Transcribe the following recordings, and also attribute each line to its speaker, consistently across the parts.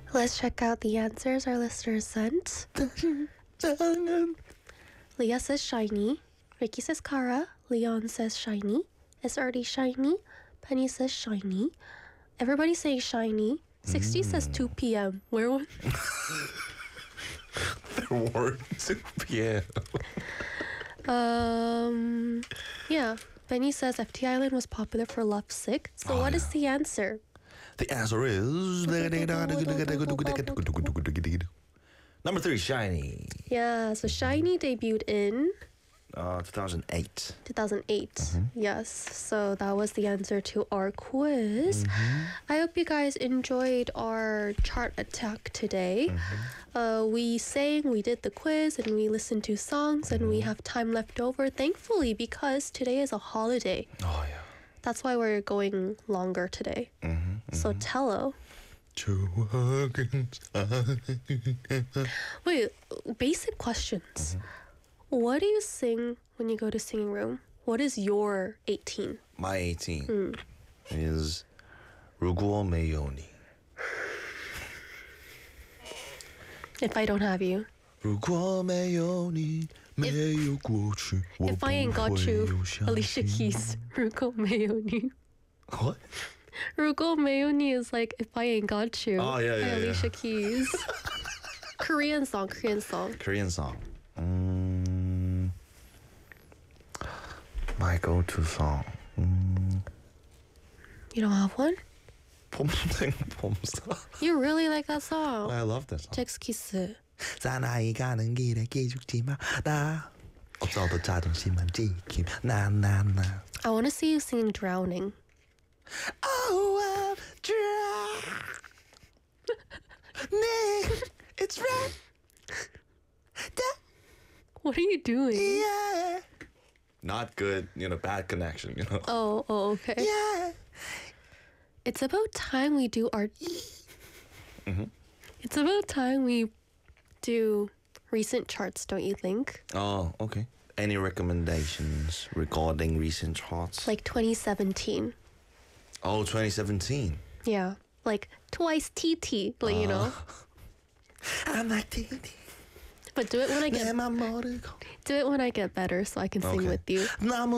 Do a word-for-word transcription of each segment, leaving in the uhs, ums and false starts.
Speaker 1: Let's check out the answers our listeners sent. Leah says shiny. Ricky says Kara. Leon says shiny. S R D shiny. Penny says shiny. Everybody's saying shiny. sixty mm. says two p.m. Where was...
Speaker 2: There weren't two p.m.
Speaker 1: Um, yeah. Benny says F T Island was popular for Lovesick. So oh, what yeah. is the answer?
Speaker 2: The answer is number three, Shiny.
Speaker 1: Yeah, so Shiny debuted in
Speaker 2: uh, two thousand eight.
Speaker 1: two thousand eight. Mm-hmm. Yes. So that was the answer to our quiz. Mm-hmm. I hope you guys enjoyed our chart attack today. Mm-hmm. Uh, we sang, we did the quiz, and we listened to songs, mm-hmm. and we have time left over, thankfully, because today is a holiday.
Speaker 2: Oh, yeah.
Speaker 1: That's why we're going longer today. Mm-hmm, mm-hmm. So, Tello. Wait, basic questions. Mm-hmm. What do you sing when you go to singing room? What is your eighteen?
Speaker 2: My eighteen mm. is 如果没有你.
Speaker 1: If I don't have you.
Speaker 2: 如果没有你,
Speaker 1: if, if I ain't got you, Alicia Keys. 如果没有你.
Speaker 2: What?
Speaker 1: 如果没有你 is like if I ain't got you.
Speaker 2: Oh, yeah, yeah,
Speaker 1: by Alicia
Speaker 2: yeah.
Speaker 1: Keys. Korean song, Korean song.
Speaker 2: Korean song. Mm, my go-to song. Mm.
Speaker 1: You don't have one?
Speaker 2: 봄생 봄사.
Speaker 1: You really like that song?
Speaker 2: I love that song.
Speaker 1: 잭스키스.
Speaker 2: 사나이 가는 길에 기죽지 마. 나 없어도 자존심만 지킴. 나, 나, 나.
Speaker 1: I want to see you sing Drowning.
Speaker 2: Oh, I'm drowned. It's right.
Speaker 1: What are you doing?
Speaker 2: Yeah. Not good, you know, bad connection, you know.
Speaker 1: Oh, oh, okay.
Speaker 2: Yeah.
Speaker 1: It's about time we do our...
Speaker 2: Mm-hmm.
Speaker 1: It's about time we do recent charts, don't you think?
Speaker 2: Oh, okay. Any recommendations regarding recent charts?
Speaker 1: Like twenty seventeen.
Speaker 2: Oh, twenty seventeen.
Speaker 1: Yeah. Like Twice T T, like, uh, you know.
Speaker 2: I'm like T T.
Speaker 1: But do it when I get... Do it when I get better so I can sing okay. with you.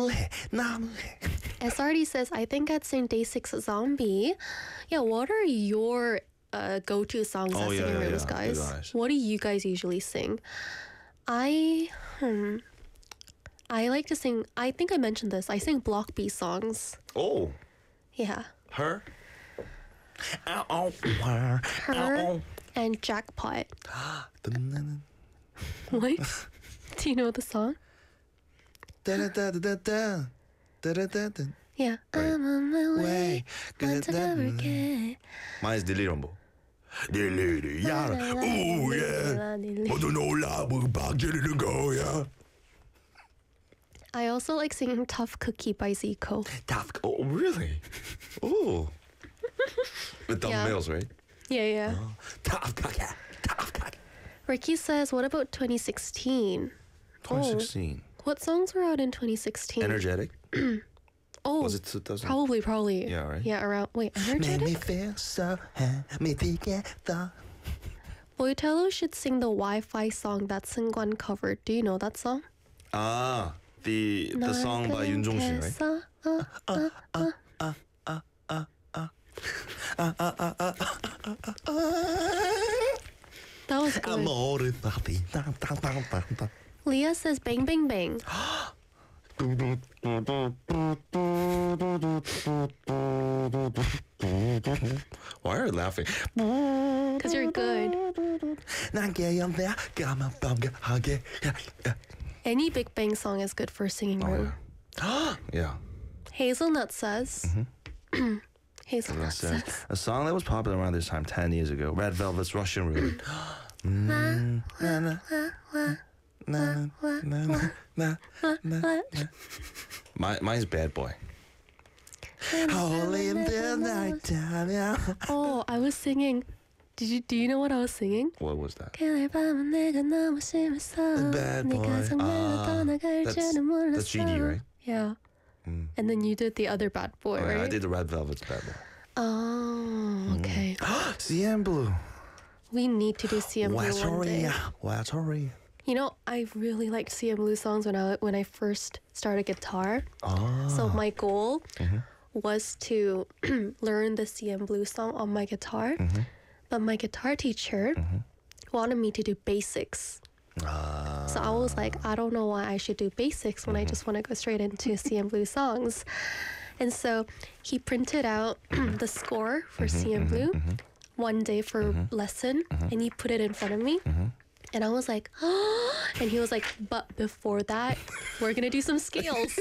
Speaker 1: S R D says, I think I'd sing Day six Zombie. Yeah, what are your uh, go-to songs
Speaker 2: oh,
Speaker 1: at
Speaker 2: yeah,
Speaker 1: singing
Speaker 2: yeah,
Speaker 1: rooms,
Speaker 2: yeah.
Speaker 1: guys?
Speaker 2: guys?
Speaker 1: What do you guys usually sing? I... Hmm... I like to sing... I think I mentioned this. I sing Block B songs.
Speaker 2: Oh.
Speaker 1: Yeah.
Speaker 2: Her? Her.
Speaker 1: Her and Jackpot. What? Do you know the song? Yeah. I'm on my way. One to forget.
Speaker 2: Mine is Dilly Rumble. Dilly, yeah. Oh, yeah.
Speaker 1: I also like singing Tough Cookie by Zico.
Speaker 2: Tough Oh, really? Oh. With Double
Speaker 1: yeah.
Speaker 2: Mills, right?
Speaker 1: Yeah, yeah.
Speaker 2: Oh. Tough Cookie. Tough Cookie.
Speaker 1: Ricky says, what about twenty sixteen?
Speaker 2: twenty sixteen.
Speaker 1: Oh, what songs were out in twenty sixteen?
Speaker 2: Energetic.
Speaker 1: Oh.
Speaker 2: Was it two thousand?
Speaker 1: Probably, probably.
Speaker 2: Yeah, right?
Speaker 1: Yeah, around... Wait, Energetic?
Speaker 2: Make me feel so happy together.
Speaker 1: Boitello should sing the Wi-Fi song that Seungkwan covered. Do you know that song?
Speaker 2: Ah, the the song by Yoon Jong-shin, right?
Speaker 1: Uh, uh, uh, uh. That was good. Leah says bang bang bang.
Speaker 2: Why are you laughing?
Speaker 1: Because you're good. Any Big Bang song is good for singing room.
Speaker 2: Oh, yeah. yeah.
Speaker 1: Hazelnut says. Mm-hmm. Hazelnut says.
Speaker 2: A song that was popular around this time, ten years ago. Red Velvet's Russian Roulette. mm, na, na, na, na, na, na, na. My, mine's Bad Boy.
Speaker 1: Oh, I was singing. Did you? Do you know what I was singing?
Speaker 2: What was that?
Speaker 1: Bad
Speaker 2: Boy. Uh, that's, that's G D, right?
Speaker 1: Yeah. Mm. And then you did the other Bad Boy,
Speaker 2: oh,
Speaker 1: right?
Speaker 2: Yeah, I did the Red Velvet's Bad Boy.
Speaker 1: Oh, okay.
Speaker 2: Mm. C N Blue.
Speaker 1: We need to do C M Blue one day.
Speaker 2: What's sorry?
Speaker 1: You know, I really liked C M Blue songs when I when I first started guitar.
Speaker 2: Oh.
Speaker 1: So my goal was to learn the C M Blue song on my guitar, but my guitar teacher wanted me to do basics.
Speaker 2: Uh,
Speaker 1: So I was like, I don't know why I should do basics when I just want to go straight into C M Blue songs. And so he printed out the score for C M Blue one day for lesson, and he put it in front of me. And I was like, oh, and he was like, but before that, we're going to do some scales.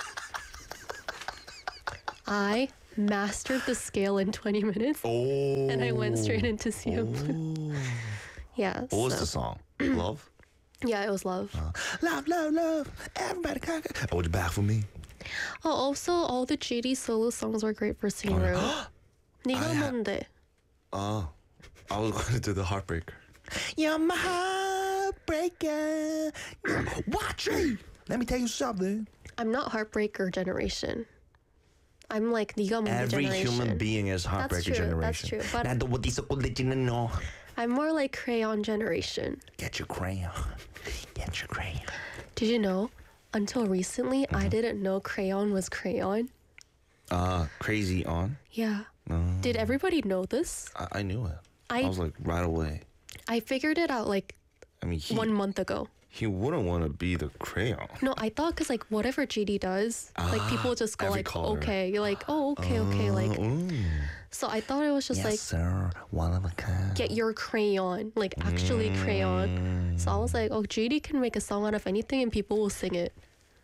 Speaker 1: I mastered the scale in twenty minutes,
Speaker 2: oh.
Speaker 1: and I went straight into C M Blue.
Speaker 2: Oh.
Speaker 1: Yeah.
Speaker 2: What was
Speaker 1: so-
Speaker 2: the song? Love?
Speaker 1: Yeah, it was Love.
Speaker 2: Uh, love, love, love. Everybody can. Oh, it's back for me.
Speaker 1: Oh, also, all the J D solo songs were great for singing room. 네가
Speaker 2: I ha-
Speaker 1: 뭔데?
Speaker 2: Oh, I was going to do the heartbreaker. You're my heartbreaker. Watch it. Let me tell you something.
Speaker 1: I'm not Heartbreaker generation. I'm like 네가 뭔데
Speaker 2: Every
Speaker 1: generation.
Speaker 2: human being is
Speaker 1: That's
Speaker 2: heartbreaker
Speaker 1: true,
Speaker 2: generation.
Speaker 1: that's true, but-
Speaker 2: 나도 어디서 꼴리지는 너.
Speaker 1: I'm more like Crayon generation.
Speaker 2: Get your crayon. Get your crayon.
Speaker 1: Did you know? Until recently, I didn't know Crayon was Crayon.
Speaker 2: Uh, crazy on.
Speaker 1: Yeah. Did everybody know this?
Speaker 2: I, I knew it.
Speaker 1: I-
Speaker 2: I was like right away.
Speaker 1: I figured it out like
Speaker 2: I mean, he
Speaker 1: one month ago.
Speaker 2: he wouldn't want to be the crayon.
Speaker 1: No, I thought because like whatever G D does, like people just go
Speaker 2: every
Speaker 1: like,
Speaker 2: color.
Speaker 1: okay, you're like, oh, okay, okay, like.
Speaker 2: Mm.
Speaker 1: So I thought it was just
Speaker 2: Yes,
Speaker 1: like
Speaker 2: sir. One of a kind.
Speaker 1: get your crayon, like actually crayon. So I was like, oh, G D can make a song out of anything and people will sing it.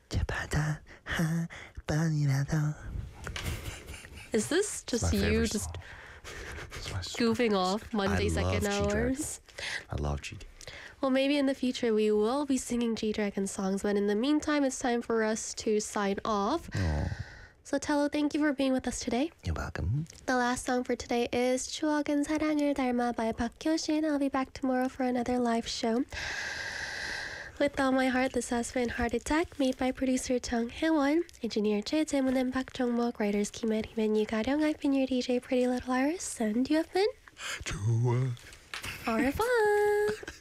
Speaker 1: Is this just
Speaker 2: my
Speaker 1: you
Speaker 2: favorite
Speaker 1: just
Speaker 2: song. It's my s-
Speaker 1: goofing off Monday
Speaker 2: I
Speaker 1: second
Speaker 2: love G-Dragon.
Speaker 1: hours?
Speaker 2: I love G D.
Speaker 1: Well, maybe in the future we will be singing G-Dragon songs, but in the meantime, it's time for us to sign off. So Tello, thank you for being with us today.
Speaker 2: You're welcome.
Speaker 1: The last song for today is 추억은 사랑을 닮아 by Park Hyo-shin. I'll be back tomorrow for another live show. With all my heart, this has been Heart Attack, made by producer Chung Hae-won, engineer Choi Jae-moon and Park Jong-mok, writers Kim Hye-rim and Lee Ga-ryung. I've been your D J Pretty Little Iris, and you have been
Speaker 2: 좋아.
Speaker 1: au revoir.